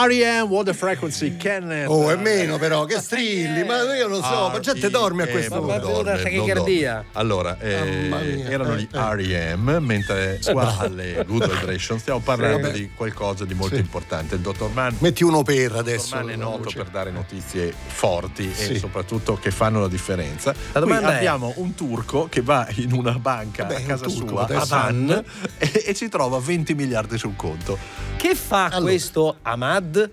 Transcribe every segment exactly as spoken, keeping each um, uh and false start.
R E M, What the Frequency, Kenneth. Oh, è meno però, che strilli, ma io non so, ma già te dormi a questo Ma punto. la tachicardia. Allora, eh, erano gli R E M, mentre qua alle Good Vibration stiamo parlando di qualcosa di molto Sì. importante. Il dottor Mann, Metti uno per il dottor adesso. Mann è noto per dare notizie forti Sì. e soprattutto che fanno la differenza. La Qui domanda è- abbiamo un turco che va in una banca Vabbè, a un casa turco, sua, a adesso- Van, e, e ci trova venti miliardi sul conto. Che fa Allora. questo Ahmad?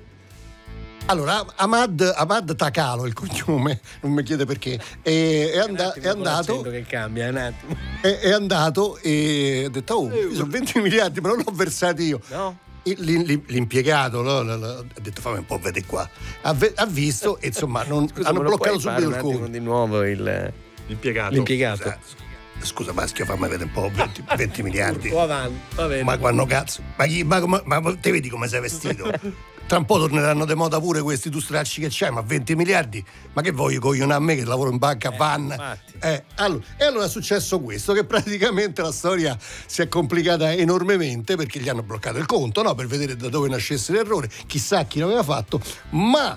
Allora, Ahmad, Ahmad Takalo, il cognome, non mi chiede perché, è, è, and- Un attimo, è andato, l'accento che cambia, un attimo. è, è andato e ha detto, oh, io sono venti miliardi, ma non l'ho versati io. No? E l'im- l'im- L'impiegato no, no, no, ha detto fammi un po' vedere qua, ha, ve- ha visto e insomma non, Scusa, hanno me lo bloccato puoi fare subito il un attimo conto. di nuovo il, L'impiegato. l'impiegato. Scusa, scusa maschio, fammi vedere un po', venti, venti miliardi. Turco avanti, va bene. Ma quando cazzo? Ma, chi, ma, ma, ma te vedi come sei vestito? Tra un po' torneranno di moda pure questi tu stracci che c'hai, ma venti miliardi? Ma che voglio coglione a me che lavoro in banca a Van? infatti. Eh, allora, e allora è successo questo, che praticamente la storia si è complicata enormemente perché gli hanno bloccato il conto, no? Per vedere da dove nascesse l'errore, chissà chi l'aveva fatto, ma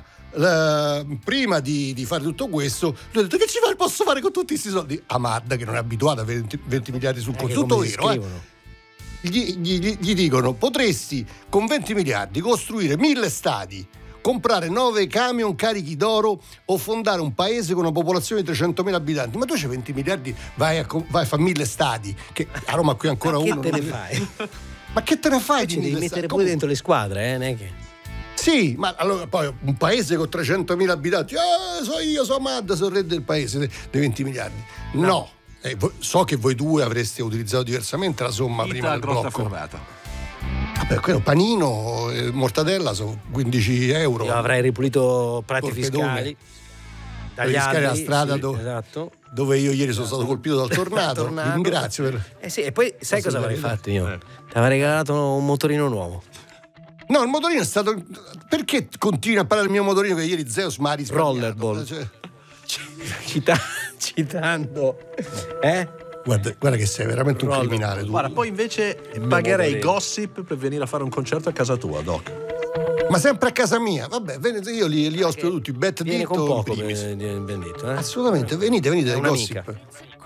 eh, prima di, di fare tutto questo lui ha detto che ci fa- posso fare con tutti questi soldi? Ahmad, che non è abituato a venti, venti miliardi sul Eh, conto, che tutto come si vero, eh? scrivono? Gli, gli- gli dicono potresti con venti miliardi costruire mille stadi, comprare nove camion carichi d'oro o fondare un paese con una popolazione di trecentomila abitanti. Ma tu c'hai venti miliardi, vai a, co- vai a fare mille stadi, che a Roma qui ancora Ma che uno te non- ne fai? ma che te ne fai di Ci devi mille mettere stadi? pure Comunque- dentro le squadre, eh? Non è che... Sì, ma allora poi un paese con trecentomila abitanti, ah, so io, so Mad, sono il re del paese dei dei venti miliardi. No. Eh, voi- so che voi due avreste utilizzato diversamente la somma prima Ita del grotta blocco. ferrata. Vabbè, quello panino e mortadella sono quindici euro. Io avrei ripulito prati Torpedone. fiscali dagli fiscali alla alberi, strada sì, dove- esatto. Dove io ieri sono stato colpito dal tornado. Tornado. Vi ringrazio per... Eh sì, e poi sai Posso cosa avrei dire? fatto io? Eh. Ti avrei regalato un motorino nuovo. No, il motorino è stato. Perché continui a parlare del mio motorino che ieri Zeus mi ha risparmiato? Rollerball. Cioè, Cita- citando, eh? guarda, guarda che sei veramente un Roller. criminale tu. Guarda, poi invece pagherei motorino. Gossip per venire a fare un concerto a casa tua, Doc. Ma sempre a casa mia. Vabbè, venite, io li, li ospito tutti. Bet Viene Ditto con in poco primis. ben, ben detto, eh? Assolutamente, venite, venite È dai un'amica. Gossip.